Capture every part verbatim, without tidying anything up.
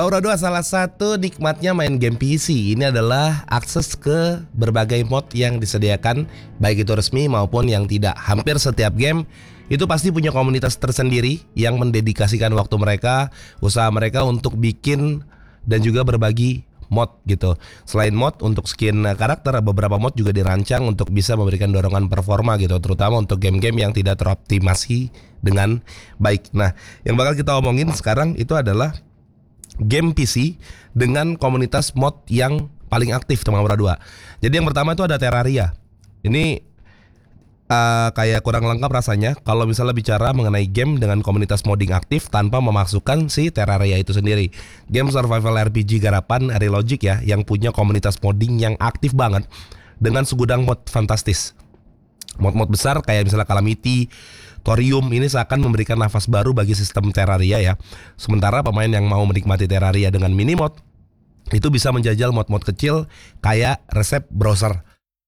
Maura dua, salah satu nikmatnya main game P C ini adalah akses ke berbagai mod yang disediakan, baik itu resmi maupun yang tidak. Hampir setiap game itu pasti punya komunitas tersendiri yang mendedikasikan waktu mereka, usaha mereka untuk bikin dan juga berbagi mod gitu. Selain mod untuk skin karakter, beberapa mod juga dirancang untuk bisa memberikan dorongan performa gitu, terutama untuk game-game yang tidak teroptimasi dengan baik. Nah, yang bakal kita omongin sekarang itu adalah game P C dengan komunitas mod yang paling aktif teman Maura dua. Jadi yang pertama itu ada Terraria. Ini uh, kayak kurang lengkap rasanya kalau misalnya bicara mengenai game dengan komunitas modding aktif tanpa memasukkan si Terraria itu sendiri. Game survival R P G garapan Relogic ya, yang punya komunitas modding yang aktif banget dengan segudang mod fantastis. Mod-mod besar kayak misalnya Calamity, Thorium ini seakan memberikan nafas baru bagi sistem Terraria ya. Sementara pemain yang mau menikmati Terraria dengan mini mod itu bisa menjajal mod-mod kecil kayak resep browser.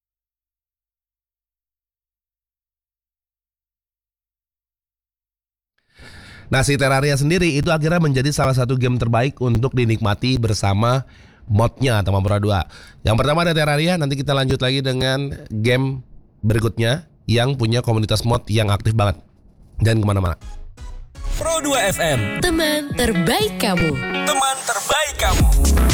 Nah, si Terraria sendiri itu akhirnya menjadi salah satu game terbaik untuk dinikmati bersama modnya teman Maura dua. Yang pertama ada Terraria, nanti kita lanjut lagi dengan game berikutnya yang punya komunitas mod yang aktif banget. Jangan kemana-mana. Pro dua F M, teman terbaik kamu. teman terbaik kamu.